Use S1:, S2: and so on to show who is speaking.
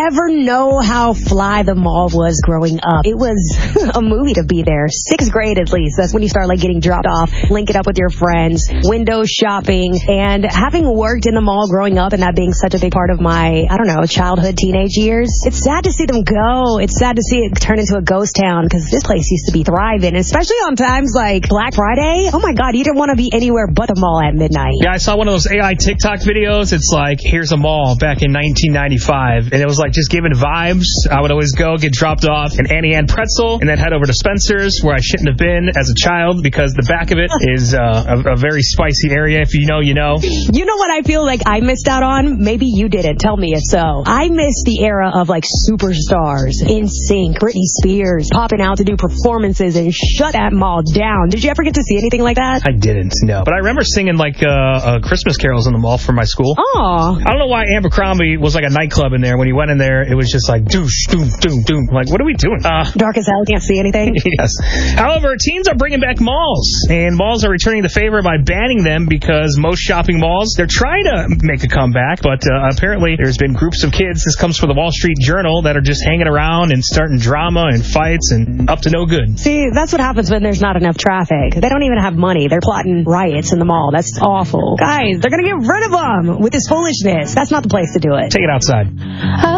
S1: ever know how fly the mall was growing up? It was a movie to be there. 6th grade at least. That's when you start like getting dropped off, link it up with your friends, window shopping, and having worked in the mall growing up and that being such a big part of my, I don't know, childhood, teenage years. It's sad to see them go. It's sad to see it turn into a ghost town because this place used to be thriving, especially on times like Black Friday. Oh my God, you didn't want to be anywhere but the mall at midnight.
S2: Yeah, I saw one of those AI TikTok videos. It's like, here's a mall back in 1995. And it was like just giving vibes. I would always go, get dropped off in Annie Ann Pretzel, and then head over to Spencer's, where I shouldn't have been as a child because the back of it is a very spicy area. If you know, you know.
S1: You know what I feel like I missed out on? Maybe you didn't. Tell me if so. I missed the era of like superstars, NSYNC, Britney Spears, popping out to do performances and shut that mall down. Did you ever get to see anything like that?
S2: I didn't, no. But I remember singing like Christmas carols in the mall for my school.
S1: Oh.
S2: I don't know why Abercrombie was like a nightclub in there. When you went in there, it was just like doosh, doom, doom, doom. Like, what are we doing?
S1: Dark as hell, can't see anything.
S2: Yes. However, teens are bringing back malls, and malls are returning the favor by banning them because most shopping malls, they're trying to make a comeback, but apparently there's been groups of kids, this comes from the Wall Street Journal, that are just hanging around and starting drama and fights and up to no good.
S1: See, that's what happens when there's not enough traffic. They don't even have money. They're plotting riots in the mall. That's awful. Guys, they're going to get rid of them with this foolishness. That's not the place to do it.
S2: Take it outside.